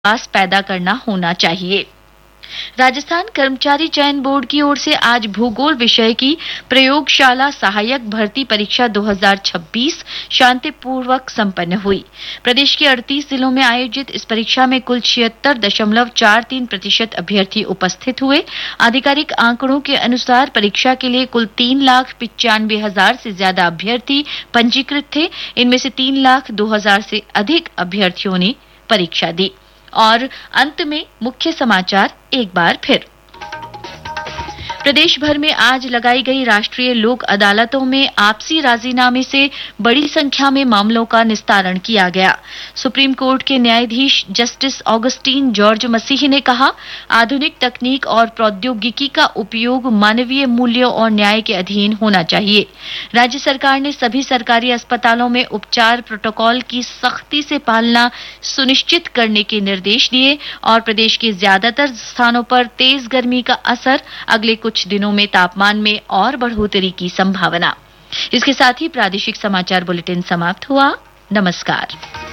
विश्वास पैदा करना होना चाहिए। राजस्थान कर्मचारी चयन बोर्ड की ओर से आज भूगोल विषय की प्रयोगशाला सहायक भर्ती परीक्षा 2026 शांतिपूर्वक संपन्न हुई। प्रदेश के 38 जिलों में आयोजित इस परीक्षा में कुल 76.43% अभ्यर्थी उपस्थित हुए। आधिकारिक आंकड़ों के अनुसार परीक्षा के लिए कुल 3,95,000 से ज्यादा अभ्यर्थी पंजीकृत थे। इनमें से 3,02,000 से अधिक अभ्यर्थियों ने परीक्षा दी। और अंत में मुख्य समाचार एक बार फिर। प्रदेश भर में आज लगाई गई राष्ट्रीय लोक अदालतों में आपसी राजीनामे से बड़ी संख्या में मामलों का निस्तारण किया गया। सुप्रीम कोर्ट के न्यायाधीश जस्टिस ऑगस्टीन जॉर्ज मसीह ने कहा, आधुनिक तकनीक और प्रौद्योगिकी का उपयोग मानवीय मूल्यों और न्याय के अधीन होना चाहिए। राज्य सरकार ने सभी सरकारी अस्पतालों में उपचार प्रोटोकॉल की सख्ती से पालना सुनिश्चित करने के निर्देश दिए और प्रदेश के ज्यादातर स्थानों पर तेज गर्मी का असर, अगले कुछ दिनों में तापमान में और बढ़ोतरी की संभावना। इसके साथ ही प्रादेशिक समाचार बुलेटिन समाप्त हुआ। नमस्कार।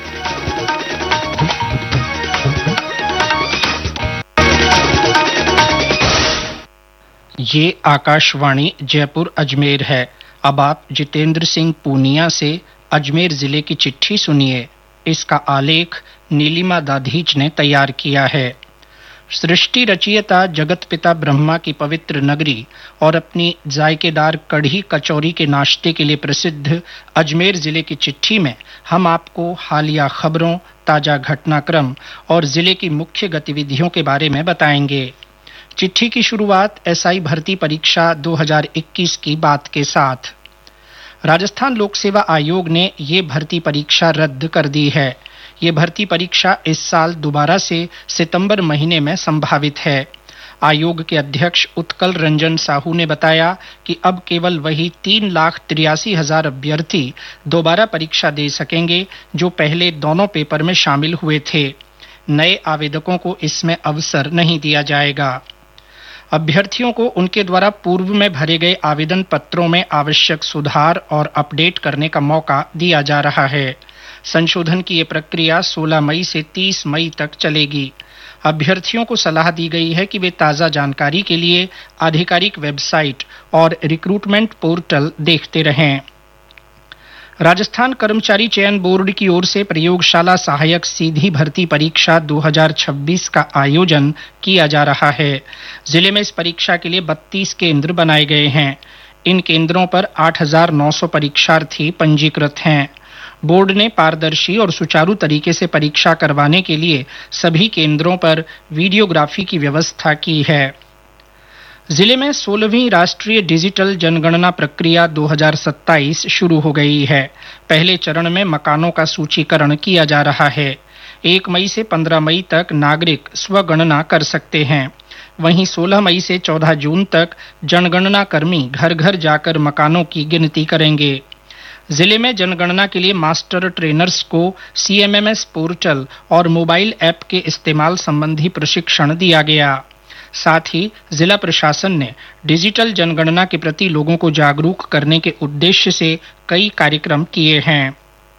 ये आकाशवाणी जयपुर अजमेर है। अब आप जितेंद्र सिंह पूनिया से अजमेर जिले की चिट्ठी सुनिए। इसका आलेख नीलिमा दाधीच ने तैयार किया है। सृष्टि रचयिता जगत पिता ब्रह्मा की पवित्र नगरी और अपनी जायकेदार कढ़ी कचौरी के नाश्ते के लिए प्रसिद्ध अजमेर जिले की चिट्ठी में हम आपको हालिया खबरों, ताजा घटनाक्रम और जिले की मुख्य गतिविधियों के बारे में बताएंगे। चिट्ठी की शुरुआत एसआई भर्ती परीक्षा 2021 की बात के साथ। राजस्थान लोक सेवा आयोग ने ये भर्ती परीक्षा रद्द कर दी है। ये भर्ती परीक्षा इस साल दोबारा से सितंबर महीने में संभावित है। आयोग के अध्यक्ष उत्कल रंजन साहू ने बताया कि अब केवल वही 3,83,000 अभ्यर्थी दोबारा परीक्षा दे सकेंगे जो पहले दोनों पेपर में शामिल हुए थे। नए आवेदकों को इसमें अवसर नहीं दिया जाएगा। अभ्यर्थियों को उनके द्वारा पूर्व में भरे गए आवेदन पत्रों में आवश्यक सुधार और अपडेट करने का मौका दिया जा रहा है। संशोधन की ये प्रक्रिया 16 मई से 30 मई तक चलेगी। अभ्यर्थियों को सलाह दी गई है कि वे ताज़ा जानकारी के लिए आधिकारिक वेबसाइट और रिक्रूटमेंट पोर्टल देखते रहें। राजस्थान कर्मचारी चयन बोर्ड की ओर से प्रयोगशाला सहायक सीधी भर्ती परीक्षा 2026 का आयोजन किया जा रहा है। जिले में इस परीक्षा के लिए 32 केंद्र बनाए गए हैं। इन केंद्रों पर 8,900 परीक्षार्थी पंजीकृत हैं। बोर्ड ने पारदर्शी और सुचारू तरीके से परीक्षा करवाने के लिए सभी केंद्रों पर वीडियोग्राफी की व्यवस्था की है। जिले में 16वीं राष्ट्रीय डिजिटल जनगणना प्रक्रिया 2027 शुरू हो गई है। पहले चरण में मकानों का सूचीकरण किया जा रहा है। 1 मई से 15 मई तक नागरिक स्वगणना कर सकते हैं। वहीं 16 मई से 14 जून तक जनगणना कर्मी घर घर जाकर मकानों की गिनती करेंगे। जिले में जनगणना के लिए मास्टर ट्रेनर्स को सीएमएमएस पोर्टल और मोबाइल ऐप के इस्तेमाल संबंधी प्रशिक्षण दिया गया। साथ ही जिला प्रशासन ने डिजिटल जनगणना के प्रति लोगों को जागरूक करने के उद्देश्य से कई कार्यक्रम किए हैं।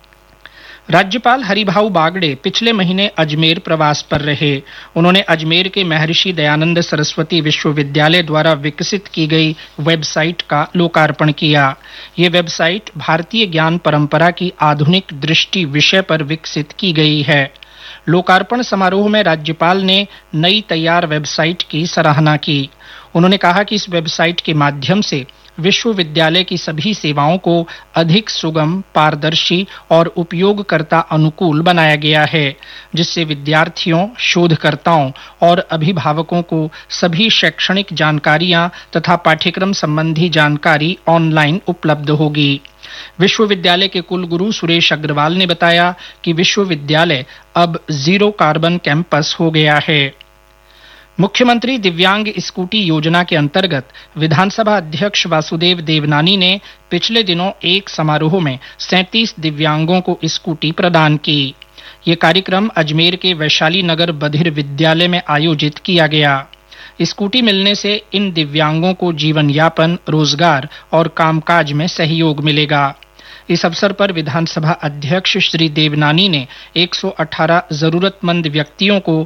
राज्यपाल हरिभाऊ बागड़े पिछले महीने अजमेर प्रवास पर रहे। उन्होंने अजमेर के महर्षि दयानंद सरस्वती विश्वविद्यालय द्वारा विकसित की गई वेबसाइट का लोकार्पण किया। ये वेबसाइट भारतीय ज्ञान परंपरा की आधुनिक दृष्टि विषय पर विकसित की गई है। लोकार्पण समारोह में राज्यपाल ने नई तैयार वेबसाइट की सराहना की। उन्होंने कहा कि इस वेबसाइट के माध्यम से विश्वविद्यालय की सभी सेवाओं को अधिक सुगम, पारदर्शी और उपयोगकर्ता अनुकूल बनाया गया है, जिससे विद्यार्थियों, शोधकर्ताओं और अभिभावकों को सभी शैक्षणिक जानकारियां तथा पाठ्यक्रम संबंधी जानकारी ऑनलाइन उपलब्ध होगी। विश्वविद्यालय के कुलगुरु सुरेश अग्रवाल ने बताया कि विश्वविद्यालय अब जीरो कार्बन कैंपस हो गया है। मुख्यमंत्री दिव्यांग स्कूटी योजना के अंतर्गत विधानसभा अध्यक्ष वासुदेव देवनानी ने पिछले दिनों एक समारोह में 37 दिव्यांगों को स्कूटी प्रदान की। ये कार्यक्रम अजमेर के वैशाली नगर बधिर विद्यालय में आयोजित किया गया। स्कूटी मिलने से इन दिव्यांगों को जीवन यापन, रोजगार और कामकाज में सहयोग मिलेगा। इस अवसर पर विधानसभा अध्यक्ष श्री देवनानी ने 118 जरूरतमंद व्यक्तियों को